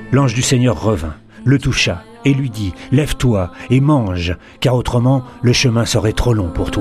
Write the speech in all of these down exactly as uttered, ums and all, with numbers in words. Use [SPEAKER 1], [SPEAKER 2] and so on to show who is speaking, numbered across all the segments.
[SPEAKER 1] L'ange du Seigneur revint, le toucha et lui dit « Lève-toi et mange, car autrement le chemin serait trop long pour toi. »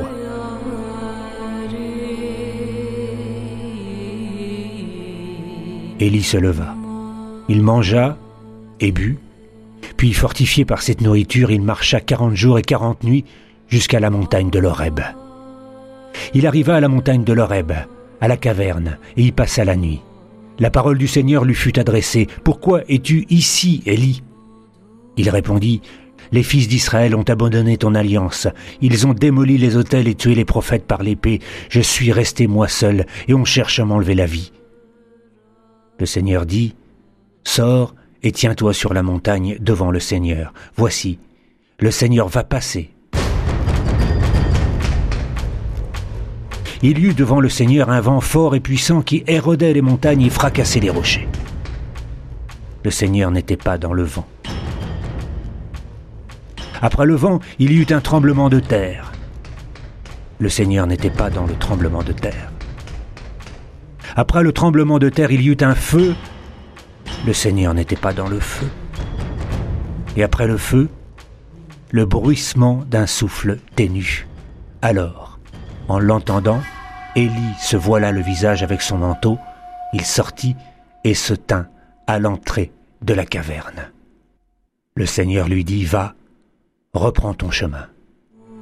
[SPEAKER 1] Élie se leva. Il mangea et but, puis fortifié par cette nourriture, il marcha quarante jours et quarante nuits jusqu'à la montagne de l'Horeb. Il arriva à la montagne de l'Horeb, à la caverne, et y passa la nuit. La parole du Seigneur lui fut adressée. « Pourquoi es-tu ici, Élie ?» Il répondit, « Les fils d'Israël ont abandonné ton alliance. Ils ont démoli les autels et tué les prophètes par l'épée. Je suis resté moi seul, et on cherche à m'enlever la vie. » Le Seigneur dit, « Sors et tiens-toi sur la montagne devant le Seigneur. Voici, le Seigneur va passer. » Il y eut devant le Seigneur un vent fort et puissant qui érodait les montagnes et fracassait les rochers. Le Seigneur n'était pas dans le vent. Après le vent, il y eut un tremblement de terre. Le Seigneur n'était pas dans le tremblement de terre. Après le tremblement de terre, il y eut un feu. Le Seigneur n'était pas dans le feu. Et après le feu, le bruissement d'un souffle ténu. Alors, en l'entendant, Élie se voila le visage avec son manteau. Il sortit et se tint à l'entrée de la caverne. Le Seigneur lui dit « Va, reprends ton chemin. »